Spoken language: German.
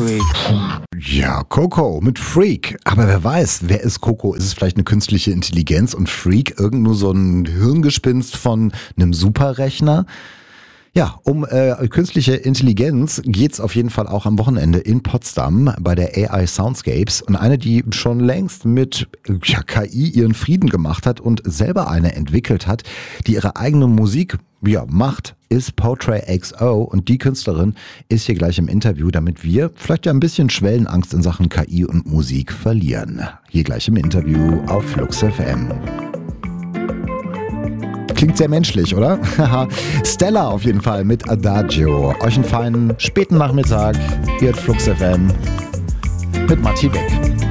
Freak. Ja, Coco mit Freak. Aber wer weiß, wer ist Coco? Ist es vielleicht eine künstliche Intelligenz und Freak nur so ein Hirngespinst von einem Superrechner? Ja, um künstliche Intelligenz geht's auf jeden Fall auch am Wochenende in Potsdam bei der AI Soundscapes. Und eine, die schon längst mit KI ihren Frieden gemacht hat und selber eine entwickelt hat, die ihre eigene Musik macht, ist Portrait XO. Und die Künstlerin ist hier gleich im Interview, damit wir vielleicht ja ein bisschen Schwellenangst in Sachen KI und Musik verlieren. Hier gleich im Interview auf Flux FM. Klingt sehr menschlich, oder? Stella auf jeden Fall mit Adagio. Euch einen feinen späten Nachmittag. Hier at Flux FM mit Matti Beck.